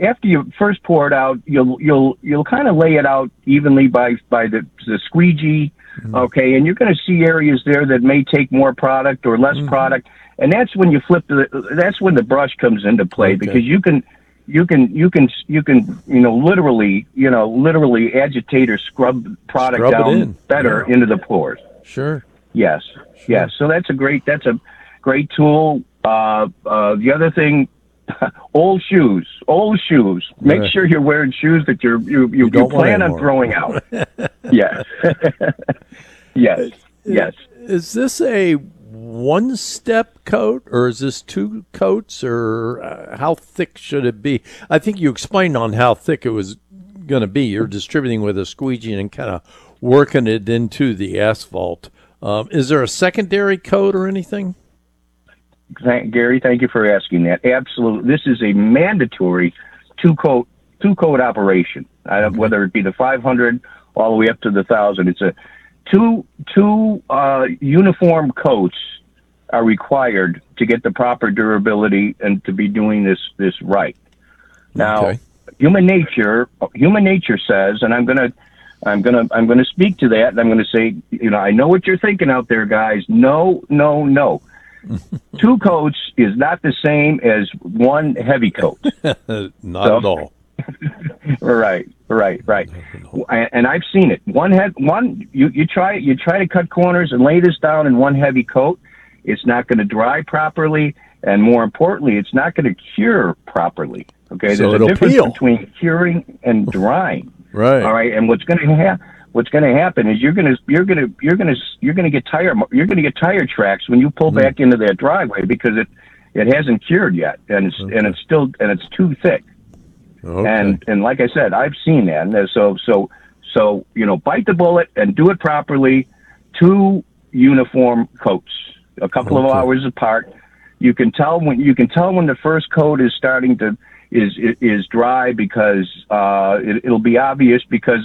after you first pour it out, you'll kind of lay it out evenly by the squeegee, okay, and you're going to see areas there that may take more product or less product, and that's when you that's when the brush comes into play, because you can literally agitate or scrub product down better into the pores. Sure. Yes. So that's a great tool. The other thing, old shoes. Make sure you're wearing shoes that you plan on throwing out. Yes. Yes. Is this a one-step coat, or is this two coats, or how thick should it be? I think you explained on how thick it was going to be. You're distributing with a squeegee and kind of working it into the asphalt. Is there a secondary coat or anything? Gary, thank you for asking that. Absolutely. This is a mandatory two-coat operation, whether it be the 500 all the way up to the 1,000. It's a two uniform coats are required to get the proper durability and to be doing this right. Now, human nature says, and I'm gonna speak to that, and I'm gonna say, I know what you're thinking out there, guys. No. Two coats is not the same as one heavy coat. Not at all. Right. And I've seen it. You try to cut corners and lay this down in one heavy coat. It's not going to dry properly, and more importantly, it's not going to cure properly. Okay, so there's a difference between curing and drying. Right. All right, and what's going to happen is you're going to get tire tracks when you pull back into that driveway, because it hasn't cured yet, and it's too thick. Okay. And like I said, I've seen that. And so bite the bullet and do it properly. Two uniform coats, a couple of hours apart. You can tell when the first coat is starting to is dry, because it'll be obvious, because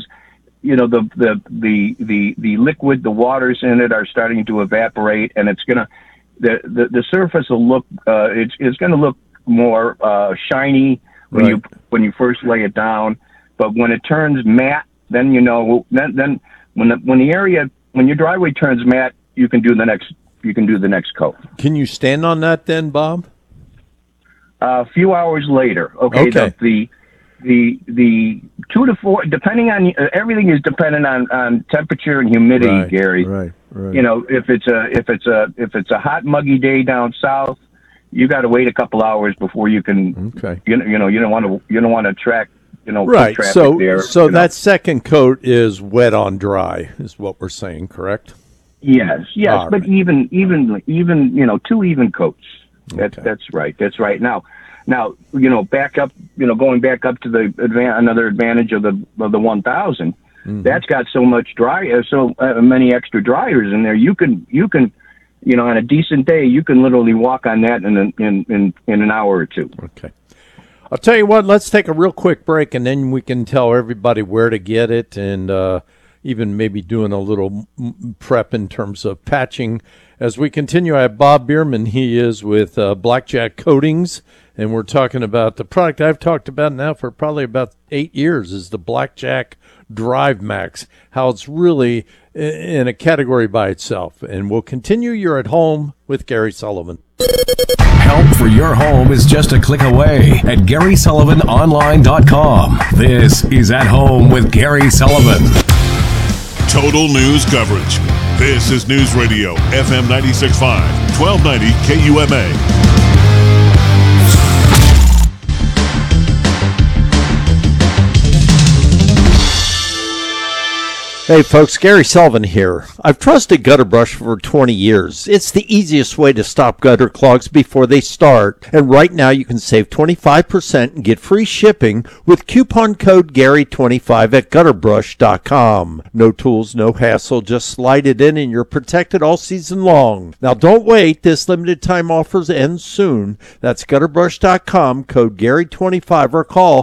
the liquid, the waters in it are starting to evaporate, and it's gonna the surface will look it's gonna look more shiny when you first lay it down. But when it turns matte, then then when your driveway turns matte, you can do the next coat. Can you stand on that then, Bob? A few hours later. Okay. The 2 to 4, depending on everything is dependent on temperature and humidity, Gary. Right. If it's a hot, muggy day down south, you got to wait a couple hours before you can. Okay. You don't want to track. Right. Traffic there. So that second coat is wet on dry, is what we're saying, correct? Yes. All but right. even 2 even coats. That's right. Now, back up, going back up to another advantage of the 1,000. That's got so much many extra dryers in there. You can, on a decent day, you can literally walk on that in an hour or two. Okay. I'll tell you what, let's take a real quick break, and then we can tell everybody where to get it, and even maybe doing a little prep in terms of patching. As we continue, I have Bob Bierman. He is with Blackjack Coatings, and we're talking about the product I've talked about now for probably about 8 years, is the Blackjack Drive Max, how it's really in a category by itself. And we'll continue. You're at home with Gary Sullivan. Help for your home is just a click away at GarySullivanOnline.com. This is At Home with Gary Sullivan. Total news coverage. This is News Radio, FM 96.5, 1290 KUMA. Hey folks, Gary Sullivan here. I've trusted Gutter Brush for 20 years. It's the easiest way to stop gutter clogs before they start. And right now you can save 25% and get free shipping with coupon code GARY25 at gutterbrush.com. No tools, no hassle, just slide it in and you're protected all season long. Now don't wait, this limited time offers end soon. That's gutterbrush.com, code GARY25, or call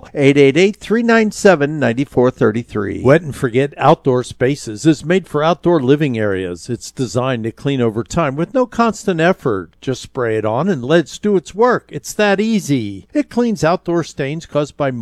888-397-9433. Wet and Forget Outdoor Spaces is made for outdoor living areas. It's designed to clean over time with no constant effort. Just spray it on and let it do its work. It's that easy. It cleans outdoor stains caused by